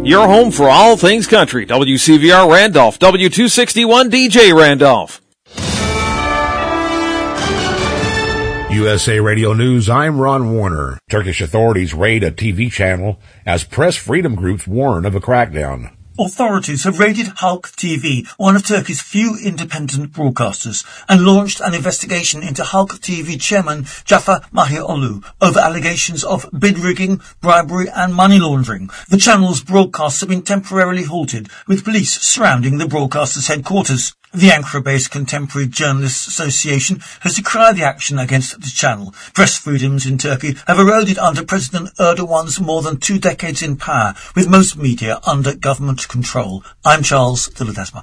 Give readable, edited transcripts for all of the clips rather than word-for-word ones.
Your home for all things country. WCVR Randolph, W261 DJ Randolph. USA Radio News, I'm Ron Warner. Turkish authorities raid a TV channel as press freedom groups warn of a crackdown. Authorities have raided Halk TV, one of Turkey's few independent broadcasters, and launched an investigation into Halk TV chairman Jafar Mahioğlu over allegations of bid rigging, bribery and money laundering. The channel's broadcasts have been temporarily halted, with police surrounding the broadcaster's headquarters. The Ankara-based Contemporary Journalists Association has decried the action against the channel. Press freedoms in Turkey have eroded under President Erdogan's more than 2 decades in power, with most media under government control. I'm Charles de Ledesma.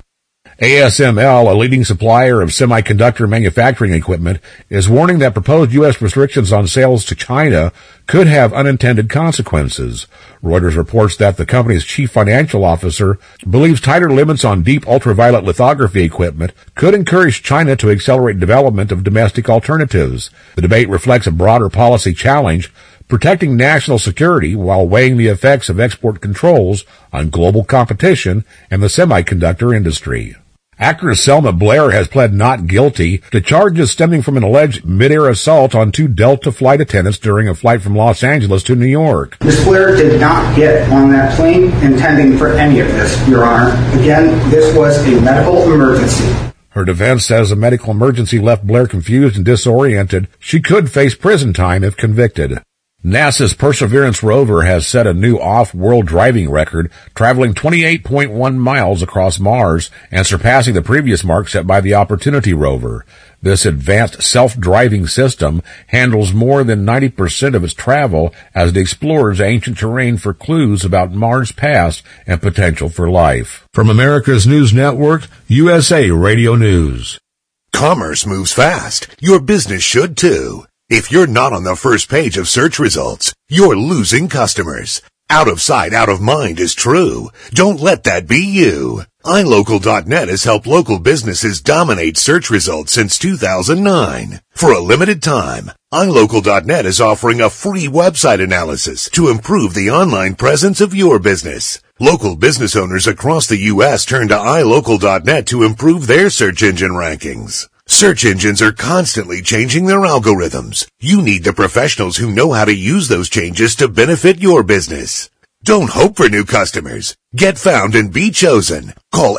ASML, a leading supplier of semiconductor manufacturing equipment, is warning that proposed U.S. restrictions on sales to China could have unintended consequences. Reuters reports that the company's chief financial officer believes tighter limits on deep ultraviolet lithography equipment could encourage China to accelerate development of domestic alternatives. The debate reflects a broader policy challenge protecting national security while weighing the effects of export controls on global competition and the semiconductor industry. Actress Selma Blair has pled not guilty to charges stemming from an alleged mid-air assault on 2 Delta flight attendants during a flight from Los Angeles to New York. Ms. Blair did not get on that plane intending for any of this, Your Honor. Again, this was a medical emergency. Her defense says a medical emergency left Blair confused and disoriented. She could face prison time if convicted. NASA's Perseverance rover has set a new off-world driving record, traveling 28.1 miles across Mars and surpassing the previous mark set by the Opportunity rover. This advanced self-driving system handles more than 90% of its travel as it explores ancient terrain for clues about Mars' past and potential for life. From America's News Network, USA Radio News. Commerce moves fast. Your business should too. If you're not on the first page of search results, you're losing customers. Out of sight, out of mind is true. Don't let that be you. iLocal.net has helped local businesses dominate search results since 2009. For a limited time, iLocal.net is offering a free website analysis to improve the online presence of your business. Local business owners across the U.S. turn to iLocal.net to improve their search engine rankings. Search engines are constantly changing their algorithms. You need the professionals who know how to use those changes to benefit your business. Don't hope for new customers. Get found and be chosen. Call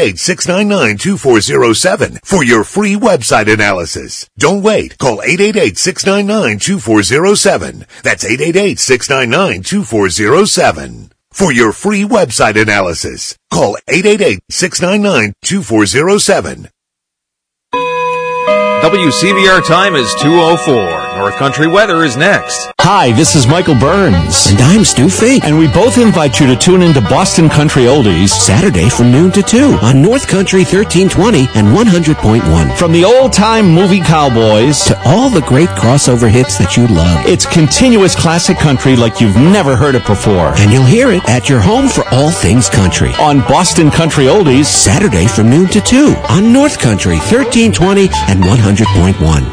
888-699-2407 for your free website analysis. Don't wait. Call 888-699-2407. That's 888-699-2407. For your free website analysis, call 888-699-2407. WCVR time is 2:04. North Country weather is next. Hi, this is Michael Burns. And I'm Stu Fink. And we both invite you to tune into Boston Country Oldies Saturday from noon to 2 on North Country 1320 and 100.1. From the old-time movie cowboys to all the great crossover hits that you love. It's continuous classic country like you've never heard it before. And you'll hear it at your home for all things country. On Boston Country Oldies Saturday from noon to 2 on North Country 1320 and 100.1.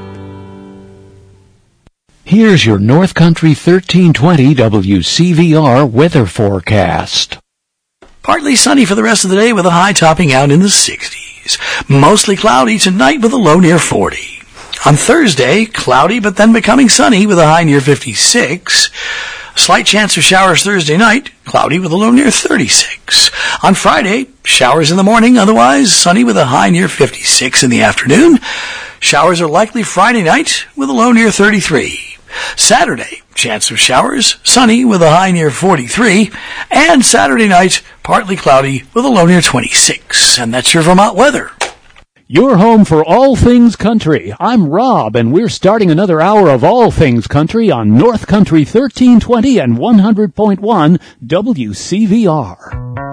Here's your North Country 1320 WCVR weather forecast. Partly sunny for the rest of the day with a high topping out in the 60s. Mostly cloudy tonight with a low near 40. On Thursday, cloudy but then becoming sunny with a high near 56. Slight chance of showers Thursday night, cloudy with a low near 36. On Friday, showers in the morning, otherwise sunny with a high near 56 in the afternoon. Showers are likely Friday night with a low near 33. Saturday, chance of showers, sunny with a high near 43. And Saturday night, partly cloudy with a low near 26. And that's your Vermont weather. Your home for all things country. I'm Rob, and we're starting another hour of all things country on North Country 1320 and 100.1 WCVR.